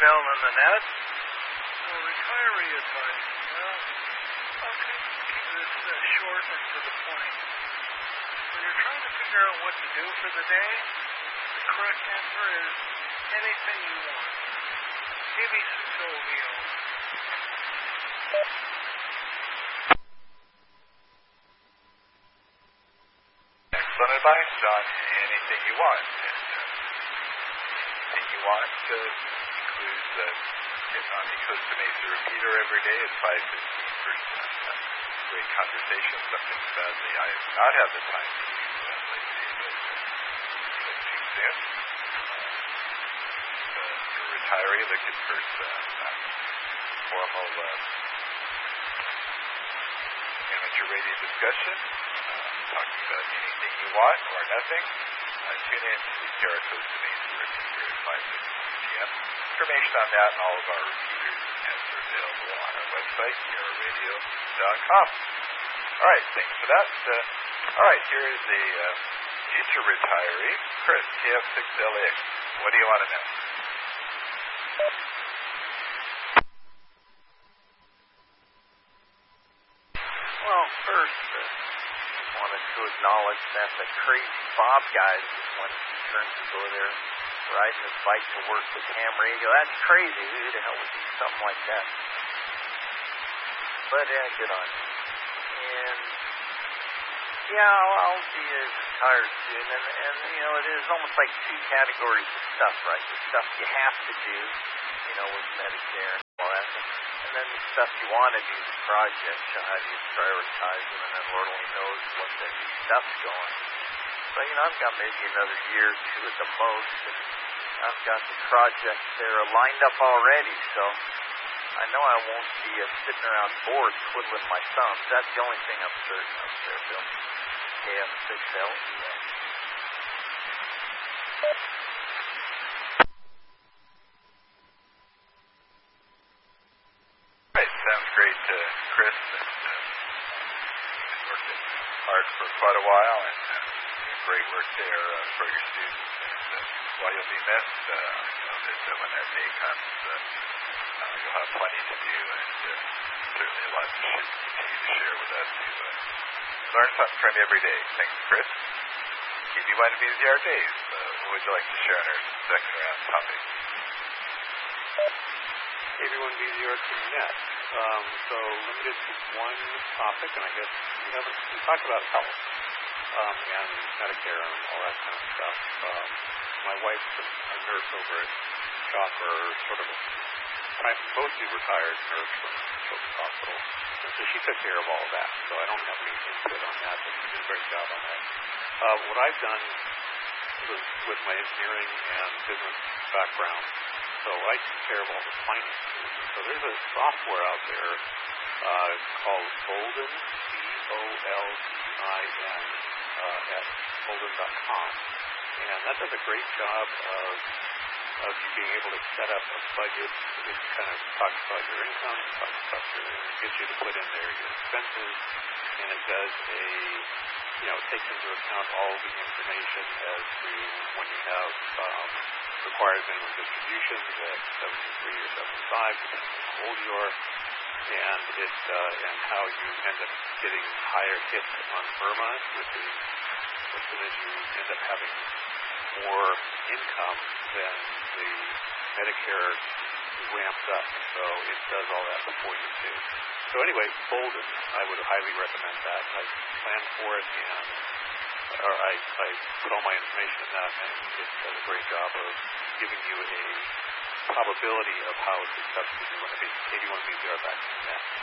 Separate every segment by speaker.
Speaker 1: Bell on the net. Well, retiree advice. Well, okay, keep this short and to the point. When you're trying to figure out what to do for the day, the correct answer is anything you want. ABC
Speaker 2: Excellent advice on anything you want. Anything you want includes getting on the Costa Mesa repeater every day at 5:15 for great conversation. Something sadly I have not had the time to use lately, but too soon. You're a retiree looking for some formal amateur radio discussion, talking about anything you want or nothing. Tune in to Terra Costa Mesa repeater at 5:15 p.m. Information on that and all of our repeaters are available on our website, terraradio.com. All right, thanks for that. All right, here is a future retiree, Chris, KF6LAX. What do you want to know?
Speaker 3: Well, first, I wanted to acknowledge that the crazy Bob guys when he turns to go there riding his bike to work with ham radio. That's crazy. Who the hell would do something like that? But good on you. And yeah, I'll be retired soon. And you know, it is almost like two categories of stuff, right? The stuff you have to do, you know, with Medicare and all that. And then the stuff you want to do, the projects, how do you prioritize them, and then Lord only knows what the new stuff's going. But, you know, I've got maybe another year or two at the most, and I've got the projects there lined up already, so I know I won't be sitting around bored twiddling my thumbs. That's the only thing I'm certain of there, Bill. KF6LEX.
Speaker 2: Sounds great, Chris. You've worked hard for quite a while, and great work there for your students. And while you'll be missed, I know that when that day comes, you'll have plenty to do, and certainly a lot to continue to share with us. You learn something from you every day. Thanks, Chris. KB1 VZR Days. What would you like to share on our second round topic?
Speaker 4: KB1 VZR Net. So limited to one topic, and I guess we talked about health and Medicare and all that kind of stuff. My wife's a nurse over at Chopper, sort of a mostly retired nurse from Children's Hospital, and so she took care of all of that. So I don't have any input on that, but she did a great job on that. What I've done with my engineering and business background, so I take care of all the finances. So there's a software out there called Bolden, Boldin, at bolden.com. And that does a great job of you being able to set up a budget. It kind of talks about your income, gets you to put in there your expenses, and it does it takes into account all the information as to when you have required minimum distributions at 73 or 75, depending on how old you are, and how you end up getting higher hits on Burma, which is as soon as you end up having more income than the Medicare ramps up. So it does all that before you do. So anyway, Bolden, I would highly recommend that. I planned for it, I put all my information in that, and it does a great job of giving you a probability of how successful you want to be. KB1 VZR back to the net.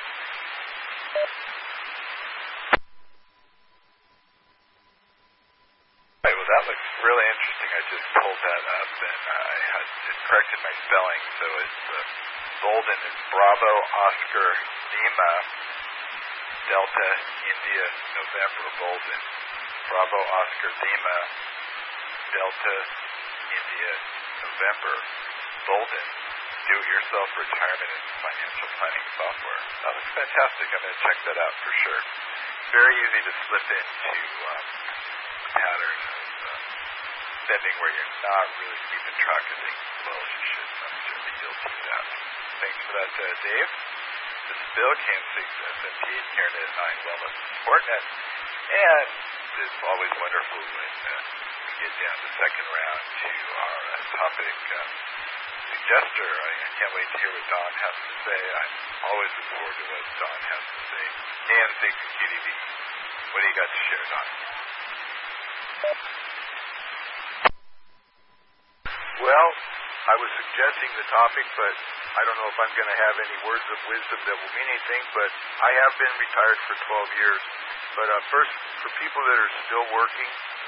Speaker 2: Right, well, that looks really interesting. I just pulled that up, and I had corrected my spelling, so it's Bolden is Bravo, Oscar, Lima, Delta, India, November, Bolden. Bravo, Oscar, Lima, Delta, India, November, Bolden. Do-it-yourself retirement and financial planning software. That looks fantastic. I'm going to check that out for sure. Very easy to slip into pattern of spending where you're not really keeping track of things as well as you should. I'm certainly guilty of that. Thanks for that, Dave. This is Bill, KN6SMT, CareNet 9 Wellness and Sportnet. And it's always wonderful when we get down to the second round to our topic suggester. I can't wait to hear what Don has to say. I'm always looking forward to what Don has to say. KN6 QDB, what do you got to share, Don?
Speaker 5: Well, I was suggesting the topic, but I don't know if I'm going to have any words of wisdom that will mean anything, but I have been retired for 12 years. But first, for people that are still working,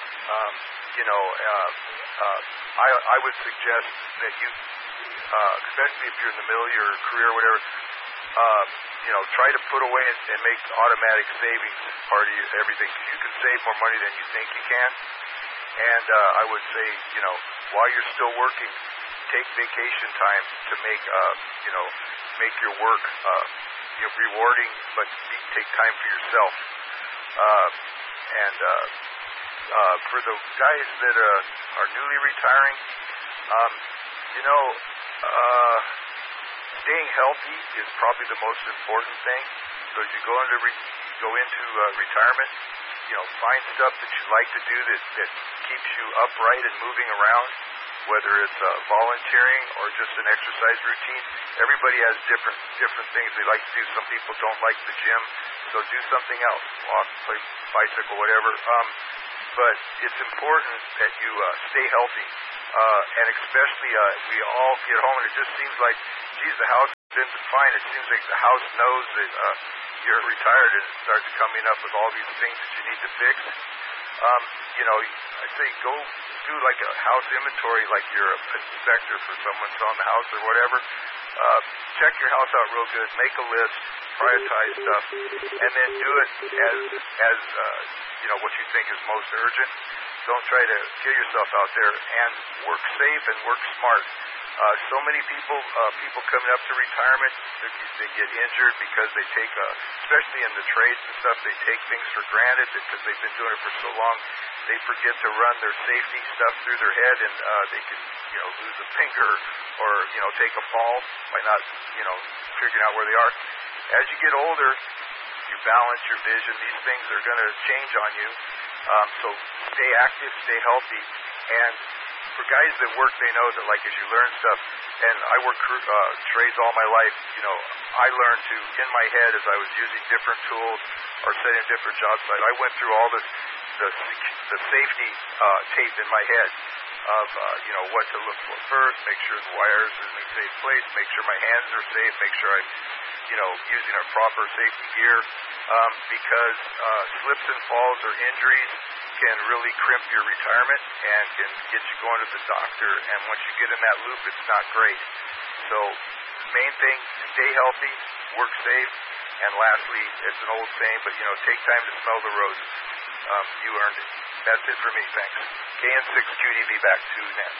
Speaker 5: I would suggest that you, especially if you're in the middle of your career or whatever, try to put away and make automatic savings part of everything. You can save more money than you think you can. And I would say, while you're still working, take vacation time to make your work rewarding, but take time for yourself. For the guys that are newly retiring, staying healthy is probably the most important thing. So as you go into retirement, find stuff that you like to do that keeps you upright and moving around, whether it's volunteering or just an exercise routine. Everybody has different things they like to do. Some people don't like the gym, so do something else, walk, play bicycle, whatever. But it's important that you stay healthy, and especially we all get home and it just seems like, geez, the house is fine. It seems like the house knows that you're retired and it starts coming up with all these things that you need to fix. I say go do like a house inventory, like you're an inspector for someone selling the house or whatever. Check your house out real good, make a list, prioritize stuff, and then do it as what you think is most urgent. Don't try to kill yourself out there, and work safe and work smart. So many people coming up to retirement, they get injured because they take, especially in the trades and stuff, they take things for granted because they've been doing it for so long. They forget to run their safety stuff through their head, and they can, lose a finger or, take a fall by not, figuring out where they are. As you get older, you balance your vision. These things are going to change on you. So stay active, stay healthy, and for guys that work, they know that, like, as you learn stuff, and I work trades all my life, I learned to, in my head, as I was using different tools or setting different job sites, I went through all the safety tape in my head of, what to look for first, make sure the wires are in a safe place, make sure my hands are safe, make sure I'm, using a proper safety gear, because slips and falls or injuries can really crimp your retirement and can get you going to the doctor, and once you get in that loop, it's not great. So the main thing, stay healthy, work safe, and lastly, it's an old saying, but take time to smell the roses. You earned it. That's it for me, thanks. KN6 QDV, back to Ned.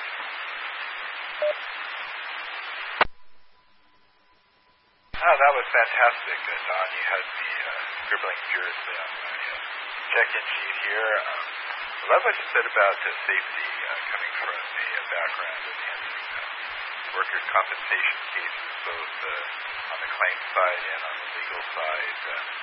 Speaker 2: Oh, that was fantastic, Don. You had me scribbling furiously on my check-in sheet here. I love what you said about safety coming from a background in handling workers' compensation cases, both on the claim side and on the legal side.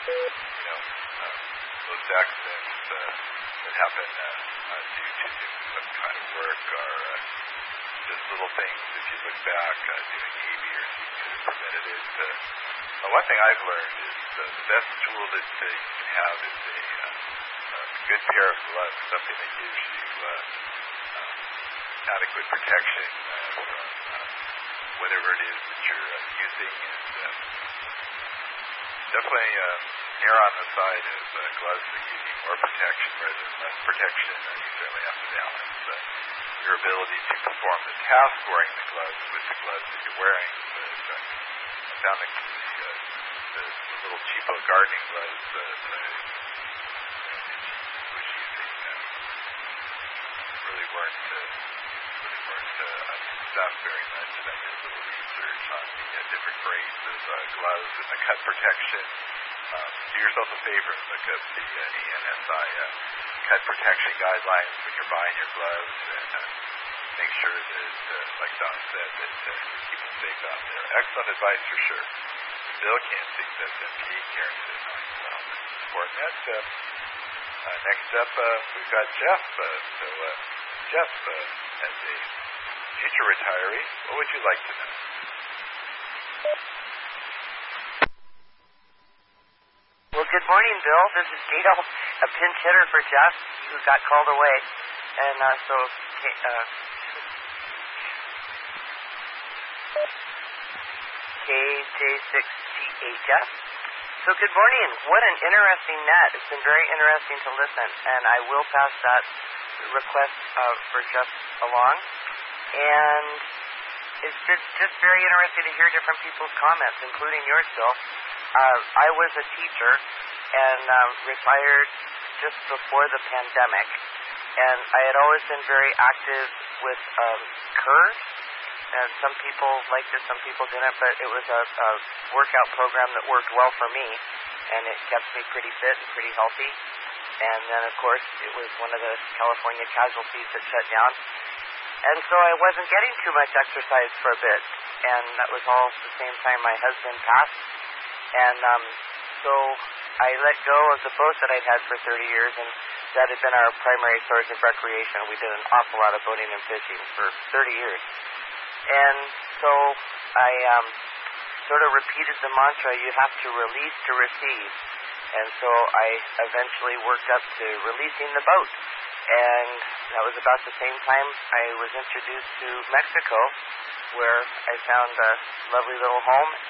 Speaker 2: Most accidents that happen due to doing some kind of work are just little things. If you look back, doing A, B, or C could have prevented it. One thing I've learned is the best tool that you can have is a good pair of gloves, something that gives you adequate protection from whatever it is that you're using, and definitely err on the side of gloves that give you more protection rather than less protection. You certainly have to balance your ability to perform the task wearing the gloves with the gloves that you're wearing. But I found the little cheapo gardening gloves that I was using really weren't stuff very much, and I did a little research on the different grades of gloves and the cut protection. Do yourself a favor and look up the ANSI cut protection guidelines when you're buying your gloves, and make sure that, like Don said, that keep them safe out there. Excellent advice for sure. Bill can't fix SMP, Karen's sitting on his phone. Important that step. Next up, we've got Jeff. Jeff, as a future retiree, what would you like to know?
Speaker 6: Well, good morning, Bill. This is Gato, a pinch hitter for Jeff, who got called away. And KJ6GHF. So good morning. What an interesting net. It's been very interesting to listen, and I will pass that request for Jeff along. And it's just very interesting to hear different people's comments, including yours, Bill. I was a teacher and retired just before the pandemic, and I had always been very active with Curve, and some people liked it, some people didn't, but it was a workout program that worked well for me, and it kept me pretty fit and pretty healthy. And then, of course, it was one of the California casualties that shut down, and so I wasn't getting too much exercise for a bit, and that was all at the same time my husband passed. And so I let go of the boat that I'd had for 30 years, and that had been our primary source of recreation. We did an awful lot of boating and fishing for 30 years. And so I sort of repeated the mantra, you have to release to receive. And so I eventually worked up to releasing the boat. And that was about the same time I was introduced to Mexico, where I found a lovely little home